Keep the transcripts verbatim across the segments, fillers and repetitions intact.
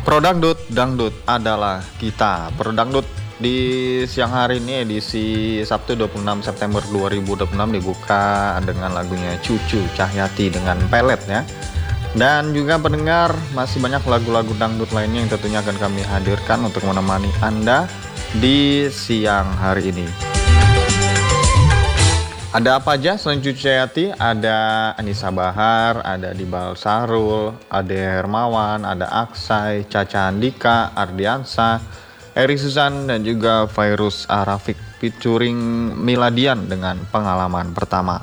Prodangdut, dangdut adalah kita. Prodangdut di siang hari ini edisi Sabtu dua puluh enam September dua ribu dua puluh enam dibuka dengan lagunya Cucu Cahyati dengan Pelet ya. Dan juga pendengar, masih banyak lagu-lagu dangdut lainnya yang tentunya akan kami hadirkan untuk menemani Anda di siang hari ini. Ada apa aja selain Cucu Cahyati? Ada Anissa Bahar, ada Dibal Sarul, Ade Hermawan, ada Aksai, Caca Andika, Ardiansa, Eri Susan, dan juga Fairuz Arafik featuring Miladian dengan Pengalaman Pertama.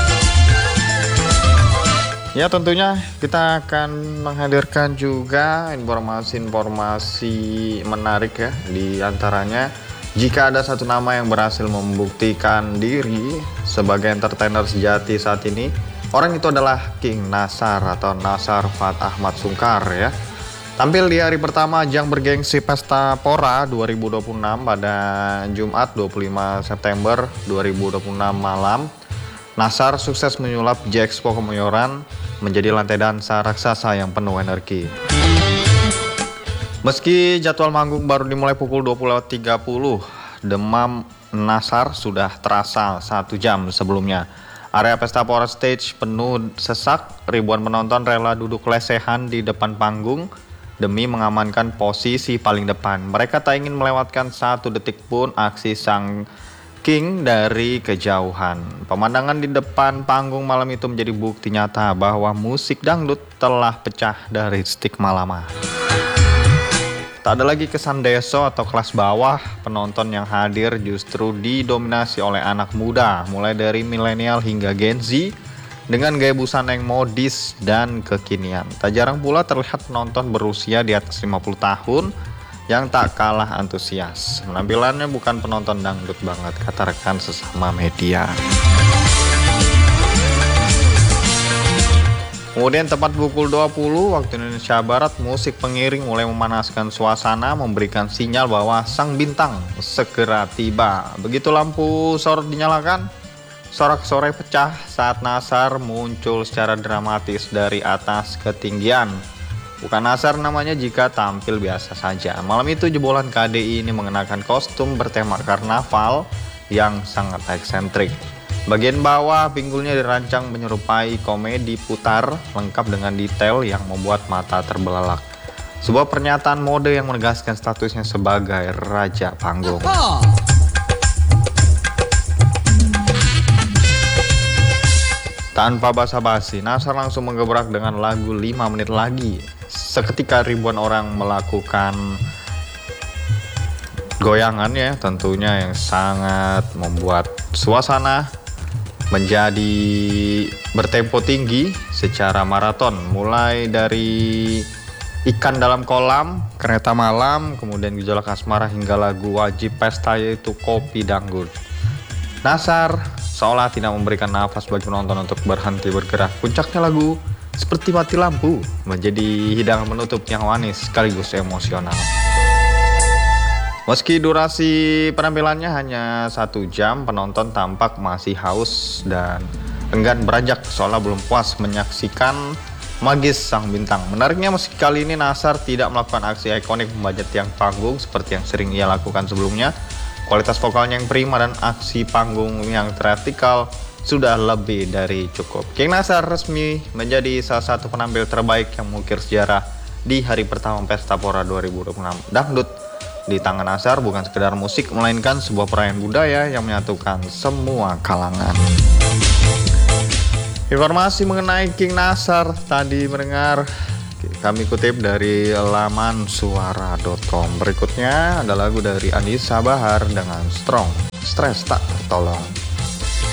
Ya, tentunya kita akan menghadirkan juga informasi-informasi menarik ya, di antaranya jika ada satu nama yang berhasil membuktikan diri sebagai entertainer sejati saat ini, orang itu adalah King Nasar atau Nasar Fat Ahmad Sungkar ya. Tampil di hari pertama ajang bergengsi Pesta Pora dua ribu dua puluh enam pada Jumat dua puluh lima September dua ribu dua puluh enam malam, Nasar sukses menyulap J-Expo Kemayoran menjadi lantai dansa raksasa yang penuh energi. Meski jadwal manggung baru dimulai pukul dua puluh tiga puluh, demam Nasar sudah terasa satu jam sebelumnya. Area Pesta Pora Stage penuh sesak, ribuan penonton rela duduk lesehan di depan panggung demi mengamankan posisi paling depan. Mereka tak ingin melewatkan satu detik pun aksi sang King dari kejauhan. Pemandangan di depan panggung malam itu menjadi bukti nyata bahwa musik dangdut telah pecah dari stigma lama. Tak ada lagi kesan deso atau kelas bawah, penonton yang hadir justru didominasi oleh anak muda, mulai dari milenial hingga Gen Z, dengan gaya busana yang modis dan kekinian. Tak jarang pula terlihat penonton berusia di atas lima puluh tahun yang tak kalah antusias. Penampilannya bukan penonton dangdut banget, kata rekan sesama media. Kemudian tepat pukul dua puluh waktu Indonesia Barat, musik pengiring mulai memanaskan suasana, memberikan sinyal bahwa sang bintang segera tiba. Begitu lampu sorot dinyalakan, sorak-sorai pecah saat Nasar muncul secara dramatis dari atas ketinggian. Bukan Nasar namanya jika tampil biasa saja. Malam itu jebolan K D I ini mengenakan kostum bertema karnaval yang sangat eksentrik. Bagian bawah pinggulnya dirancang menyerupai komedi putar, lengkap dengan detail yang membuat mata terbelalak. Sebuah pernyataan mode yang menegaskan statusnya sebagai raja panggung. Tanpa basa-basi, Nasar langsung menggebrak dengan lagu lima menit lagi. Seketika ribuan orang melakukan goyangan ya, tentunya yang sangat membuat suasana menjadi bertempo tinggi secara maraton, mulai dari ikan dalam kolam, kereta malam, kemudian gejolak asmara hingga lagu wajib pesta yaitu Kopi Dangdut. Nasar seolah tidak memberikan nafas bagi penonton untuk berhenti bergerak. Puncaknya lagu seperti mati lampu menjadi hidangan penutup yang manis sekaligus emosional. Meski durasi penampilannya hanya satu jam, penonton tampak masih haus dan enggan beranjak seolah belum puas menyaksikan magis sang bintang. Menariknya, meski kali ini Nasar tidak melakukan aksi ikonik membajak tiang panggung seperti yang sering ia lakukan sebelumnya, kualitas vokalnya yang prima dan aksi panggung yang vertikal sudah lebih dari cukup. King Nasar resmi menjadi salah satu penampil terbaik yang mengukir sejarah di hari pertama Pesta Pora dua ribu dua puluh enam. Dangdut di tangan Nasar bukan sekedar musik, melainkan sebuah perayaan budaya yang menyatukan semua kalangan. Informasi mengenai King Nasar tadi mendengar kami kutip dari laman suara dot com. Berikutnya ada lagu dari Anissa Bahar dengan Strong, Stres Tak Tertolong.